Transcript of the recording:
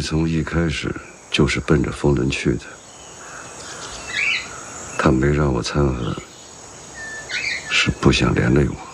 从一开始就是奔着风轮去的，他没让我掺和，是不想连累我。